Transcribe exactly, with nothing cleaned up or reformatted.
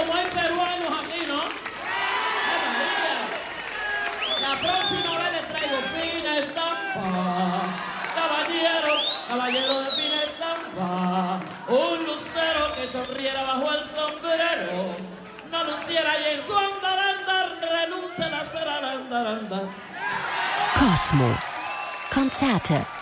como hay peruanos aquí, ¿no? ¡Ay, María! La próxima vez les traigo fina estampa. Caballero, caballero de fina estampa. Un lucero que sonriera bajo el sombrero. No luciera y en su andaranda renuncia la cera andaranda. Cosmo. Konzerte